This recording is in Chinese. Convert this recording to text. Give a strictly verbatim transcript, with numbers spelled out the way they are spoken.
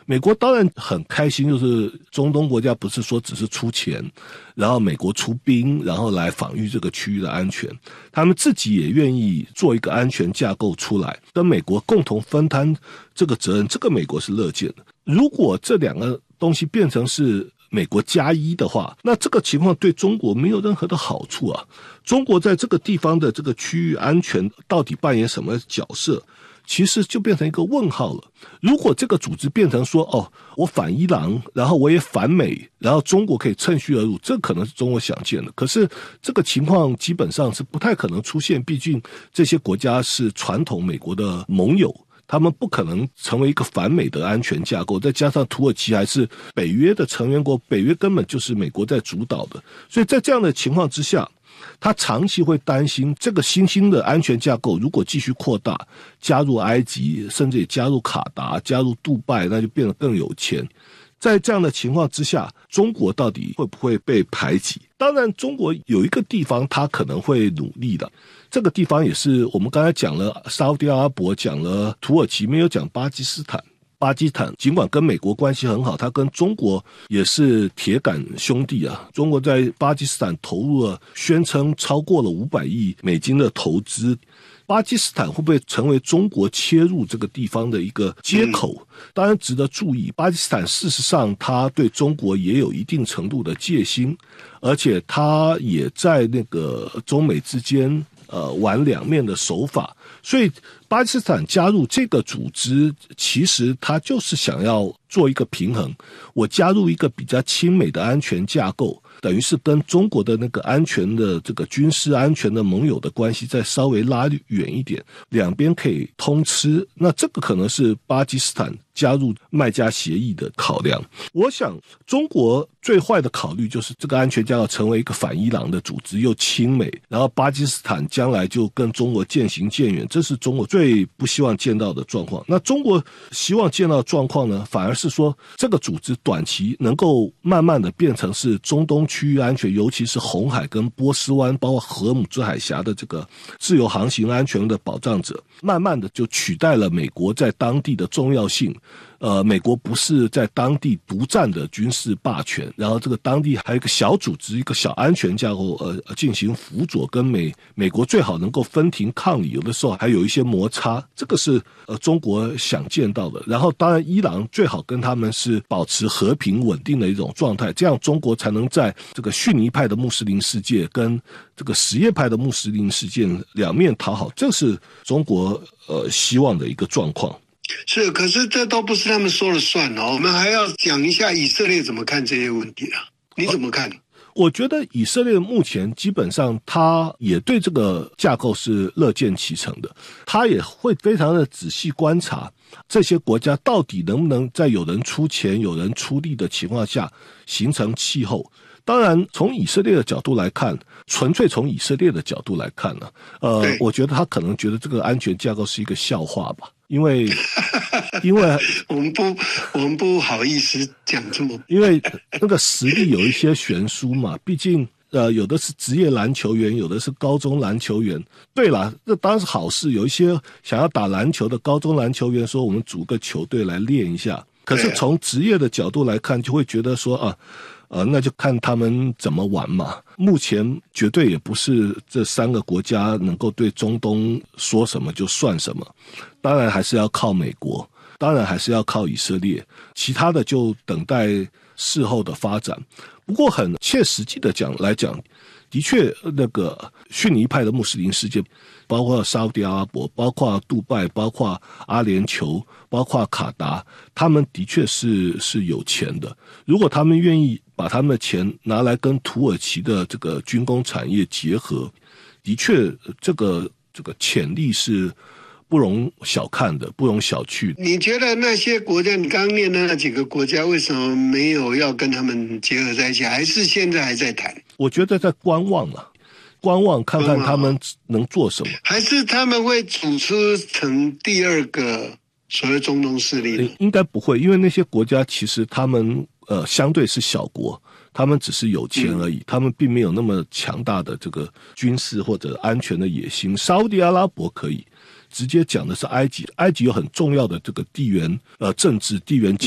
美国当然很开心，就是中东国家不是说只是出钱，然后美国出兵，然后来防御这个区域的安全，他们自己也愿意做一个安全架构出来，跟美国共同分摊这个责任，这个美国是乐见的。如果这两个东西变成是美国加一的话，那这个情况对中国没有任何的好处啊。中国在这个地方的这个区域安全到底扮演什么角色，其实就变成一个问号了。如果这个组织变成说，哦，我反伊朗，然后我也反美，然后中国可以趁虚而入，这可能是中国想见的。可是这个情况基本上是不太可能出现，毕竟这些国家是传统美国的盟友，他们不可能成为一个反美的安全架构，再加上土耳其还是北约的成员国，北约根本就是美国在主导的，所以在这样的情况之下，他长期会担心这个新兴的安全架构如果继续扩大，加入埃及，甚至也加入卡达，加入杜拜，那就变得更有钱。在这样的情况之下，中国到底会不会被排挤？当然中国有一个地方他可能会努力的，这个地方也是我们刚才讲了沙烏地阿拉伯，讲了土耳其，没有讲巴基斯坦。巴基斯坦尽管跟美国关系很好，他跟中国也是铁杆兄弟啊。中国在巴基斯坦投入了宣称超过了五百亿美金的投资，巴基斯坦会不会成为中国切入这个地方的一个接口？当然值得注意，巴基斯坦事实上他对中国也有一定程度的戒心，而且他也在那个中美之间呃玩两面的手法，所以巴基斯坦加入这个组织，其实他就是想要做一个平衡，我加入一个比较亲美的安全架构，等于是跟中国的那个安全的这个军事安全的盟友的关系再稍微拉远一点，两边可以通吃，那这个可能是巴基斯坦加入麦加协议的考量。我想中国最坏的考虑就是这个安全架构成为一个反伊朗的组织，又亲美，然后巴基斯坦将来就跟中国渐行渐远，这是中国最不希望见到的状况。那中国希望见到的状况呢，反而是说这个组织短期能够慢慢的变成是中东区域安全，尤其是红海跟波斯湾包括荷姆兹海峡的这个自由航行安全的保障者，慢慢的就取代了美国在当地的重要性。呃，美国不是在当地独占的军事霸权，然后这个当地还有一个小组织，一个小安全架构，呃，进行辅佐，跟美美国最好能够分庭抗礼，有的时候还有一些摩擦，这个是呃中国想见到的。然后当然伊朗最好跟他们是保持和平稳定的一种状态，这样中国才能在这个逊尼派的穆斯林世界跟这个什叶派的穆斯林世界两面讨好，这是中国呃希望的一个状况。 是，可是这都不是他们说了算哦。我们还要讲一下以色列怎么看这些问题啊？你怎么看？ 我觉得以色列目前基本上他也对这个架构是乐见其成的，他也会非常的仔细观察这些国家到底能不能在有人出钱有人出力的情况下形成气候。当然从以色列的角度来看，纯粹从以色列的角度来看呢、啊，呃，我觉得他可能觉得这个安全架构是一个笑话吧。因为，因为我们不，我们不好意思讲这么， 因为那个实力有一些悬殊嘛，毕竟呃，有的是职业篮球员，有的是高中篮球员。对啦，这当然是好事。有一些想要打篮球的高中篮球员说，我们组个球队来练一下。可是从职业的角度来看，就会觉得说啊。呃，那就看他们怎么玩嘛。目前绝对也不是这三个国家能够对中东说什么就算什么，当然还是要靠美国，当然还是要靠以色列，其他的就等待事后的发展。不过很切实际的讲来讲，的确那个逊尼派的穆斯林世界，包括沙烏地阿拉伯，包括杜拜，包括阿联酋，包括卡达，他们的确是是有钱的。如果他们愿意把他们的钱拿来跟土耳其的这个军工产业结合，的确这个这个潜力是不容小看的，不容小觑。 你觉得那些国家，你刚刚念的那几个国家，为什么没有要跟他们结合在一起，还是现在还在谈？ 我觉得在观望了，观望看看他们能做什么， 还是他们会组出成第二个所谓中东势力呢？ 应该不会，因为那些国家其实他们呃相对是小国，他们只是有钱而已、嗯、他们并没有那么强大的这个军事或者安全的野心。沙烏地阿拉伯可以直接讲的是埃及，埃及有很重要的这个地缘呃政治地缘